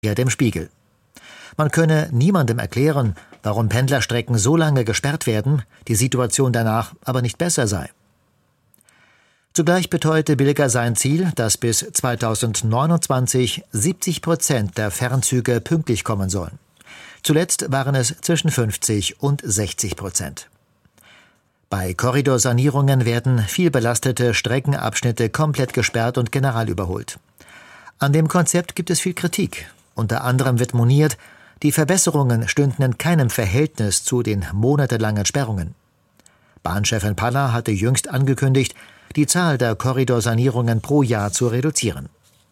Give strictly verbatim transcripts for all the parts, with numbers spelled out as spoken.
dem Spiegel. Man könne niemandem erklären, warum Pendlerstrecken so lange gesperrt werden, die Situation danach aber nicht besser sei. Zugleich beteuerte Bilger sein Ziel, dass bis zweitausendneunundzwanzig siebzig Prozent der Fernzüge pünktlich kommen sollen. Zuletzt waren es zwischen fünfzig und sechzig Prozent. Bei Korridorsanierungen werden vielbelastete Streckenabschnitte komplett gesperrt und general überholt. An dem Konzept gibt es viel Kritik. Unter anderem wird moniert, die Verbesserungen stünden in keinem Verhältnis zu den monatelangen Sperrungen. Bahnchefin Panner hatte jüngst angekündigt, die Zahl der Korridorsanierungen pro Jahr zu reduzieren.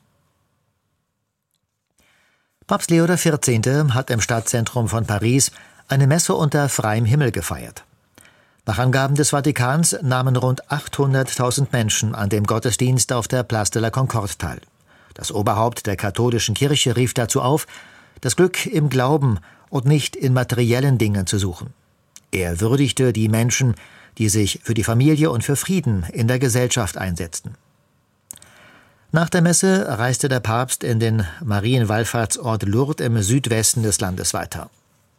Papst Leo der vierzehnte hat im Stadtzentrum von Paris eine Messe unter freiem Himmel gefeiert. Nach Angaben des Vatikans nahmen rund achthunderttausend Menschen an dem Gottesdienst auf der Place de la Concorde teil. Das Oberhaupt der katholischen Kirche rief dazu auf, das Glück im Glauben und nicht in materiellen Dingen zu suchen. Er würdigte die Menschen, die sich für die Familie und für Frieden in der Gesellschaft einsetzten. Nach der Messe reiste der Papst in den Marienwallfahrtsort Lourdes im Südwesten des Landes weiter.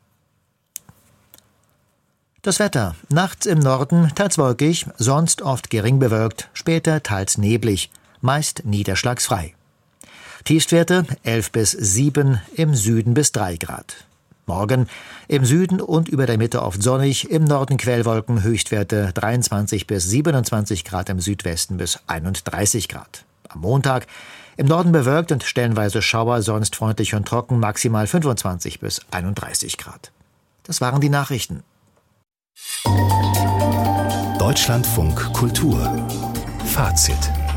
Das Wetter: nachts im Norden teils wolkig, sonst oft gering bewölkt, später teils neblig, meist niederschlagsfrei. Tiefstwerte elf bis sieben, im Süden bis drei Grad. Morgen im Süden und über der Mitte oft sonnig, im Norden Quellwolken, Höchstwerte dreiundzwanzig bis siebenundzwanzig Grad, im Südwesten bis einunddreißig Grad. Am Montag im Norden bewölkt und stellenweise Schauer, sonst freundlich und trocken, maximal fünfundzwanzig bis einunddreißig Grad. Das waren die Nachrichten. Deutschlandfunk Kultur Fazit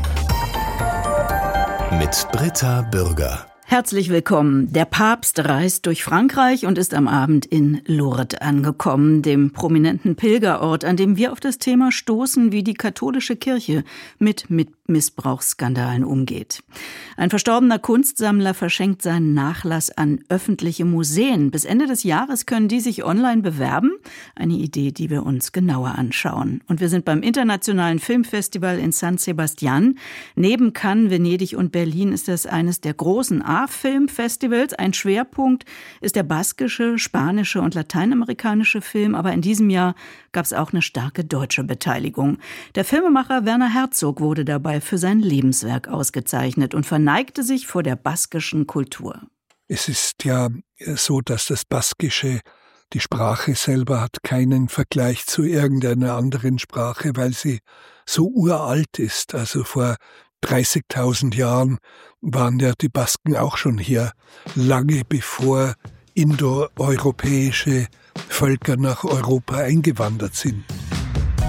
mit Britta Bürger. Herzlich willkommen. Der Papst reist durch Frankreich und ist am Abend in Lourdes angekommen, dem prominenten Pilgerort, an dem wir auf das Thema stoßen, wie die katholische Kirche mit, mit Missbrauchsskandalen umgeht. Ein verstorbener Kunstsammler verschenkt seinen Nachlass an öffentliche Museen. Bis Ende des Jahres können die sich online bewerben. Eine Idee, die wir uns genauer anschauen. Und wir sind beim Internationalen Filmfestival in San Sebastian. Neben Cannes, Venedig und Berlin ist das eines der großen A-Filmfestivals. Ein Schwerpunkt ist der baskische, spanische und lateinamerikanische Film. Aber in diesem Jahr gab es auch eine starke deutsche Beteiligung. Der Filmemacher Werner Herzog wurde dabei für sein Lebenswerk ausgezeichnet und verneigte sich vor der baskischen Kultur. Es ist ja so, dass das Baskische, die Sprache selber, hat keinen Vergleich zu irgendeiner anderen Sprache, weil sie so uralt ist. Also vor dreißigtausend Jahren waren ja die Basken auch schon hier, lange bevor indoeuropäische Völker nach Europa eingewandert sind.